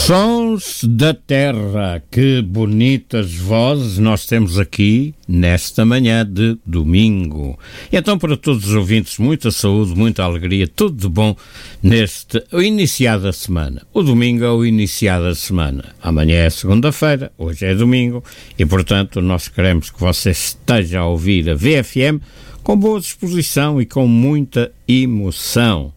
Sons da terra, que bonitas vozes nós temos aqui nesta manhã de domingo. E então, para todos os ouvintes, muita saúde, muita alegria, tudo de bom neste iniciado da semana. O domingo é o iniciado da semana. Amanhã é segunda-feira, hoje é domingo e, portanto, nós queremos que você esteja a ouvir a VFM com boa disposição e com muita emoção.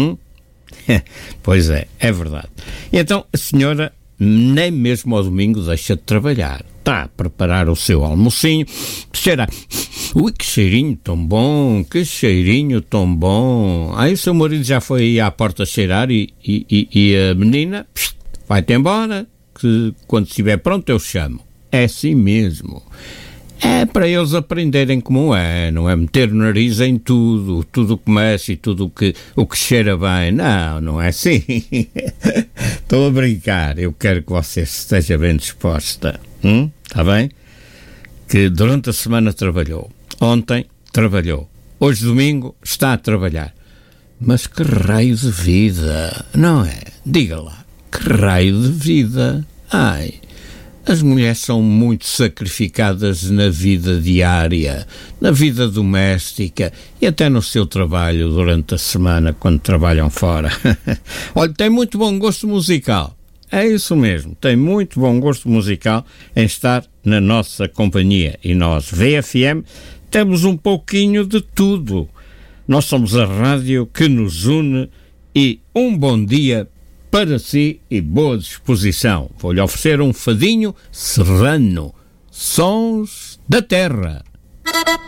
Pois é verdade. E então a senhora nem mesmo ao domingo deixa de trabalhar. Está a preparar o seu almocinho, cheira. Ui, que cheirinho tão bom, que cheirinho tão bom. Aí o seu marido já foi aí à porta cheirar e a menina vai-te embora, que quando estiver pronto eu chamo. É assim mesmo. É para eles aprenderem como é, não é meter o nariz em tudo o que mexe e tudo o que cheira bem. Não é assim. Estou a brincar, eu quero que você esteja bem disposta. Está bem? Que durante a semana trabalhou, ontem trabalhou, hoje domingo está a trabalhar. Mas que raio de vida, não é? Diga lá, que raio de vida. Ai... As mulheres são muito sacrificadas na vida diária, na vida doméstica e até no seu trabalho durante a semana, quando trabalham fora. Olha, tem muito bom gosto musical. É isso mesmo, tem muito bom gosto musical em estar na nossa companhia. E nós, VFM, temos um pouquinho de tudo. Nós somos a rádio que nos une e um bom dia para si e boa disposição. Vou-lhe oferecer um fadinho serrano. Sons da terra.